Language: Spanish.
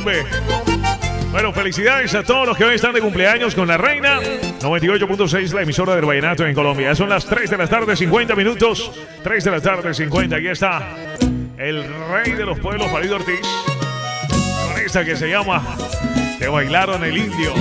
hombre. Bueno, felicidades a todos los que hoy están de cumpleaños con la reina. 98.6, la emisora del vallenato en Colombia. Ya son las 3 de la tarde, 50 minutos. 3 de la tarde, 50. Aquí está el rey de los pueblos, Farid Ortiz. Con esta que se llama Te bailaron el indio.